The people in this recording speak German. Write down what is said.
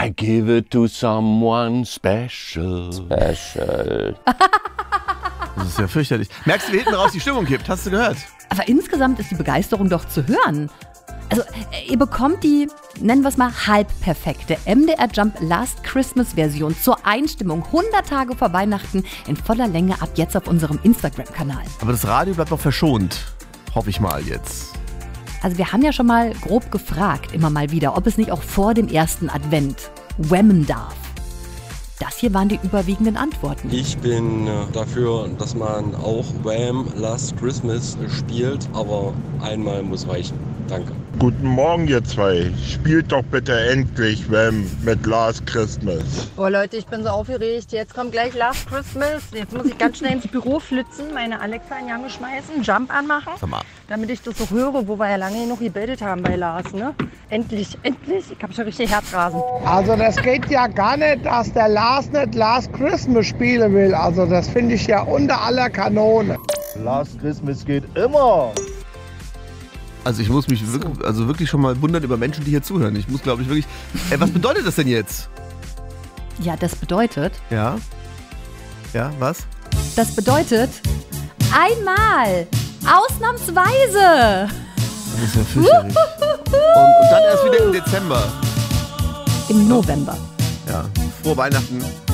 I give it to someone special. Special. Das ist ja fürchterlich. Merkst du, wie hinten raus die Stimmung kippt? Hast du gehört? Aber insgesamt ist die Begeisterung doch zu hören. Also, ihr bekommt die, nennen wir es mal, halbperfekte MDR Jump Last Christmas Version zur Einstimmung 100 Tage vor Weihnachten in voller Länge ab jetzt auf unserem Instagram-Kanal. Aber das Radio bleibt noch verschont. Hoffe ich mal jetzt. Also wir haben ja schon mal grob gefragt, immer mal wieder, ob es nicht auch vor dem ersten Advent whammen darf. Das hier waren die überwiegenden Antworten. Ich bin dafür, dass man auch Wham! Last Christmas spielt, aber einmal muss reichen. Danke. Guten Morgen, ihr zwei. Spielt doch bitte endlich Wham! Mit Last Christmas. Boah Leute, ich bin so aufgeregt. Jetzt kommt gleich Last Christmas. Jetzt muss ich ganz schnell ins Büro flitzen, meine Alexa in die Jange schmeißen, Jump anmachen, damit ich das so höre, wo wir ja lange genug gebetet haben bei Lars. Ne? Endlich, endlich. Ich habe schon richtig Herzrasen. Also das geht ja gar nicht, dass der Lars nicht Last Christmas spielen will. Also das finde ich ja unter aller Kanone. Last Christmas geht immer. Also ich muss mich wirklich schon mal wundern über Menschen, die hier zuhören. Ich muss, glaube ich, wirklich... was bedeutet das denn jetzt? Ja, das bedeutet... Ja? Ja, was? Das bedeutet einmal, ausnahmsweise. Das ist ja fürchterlich. Und dann erst wieder im Dezember. Im November. Ja, frohe Weihnachten.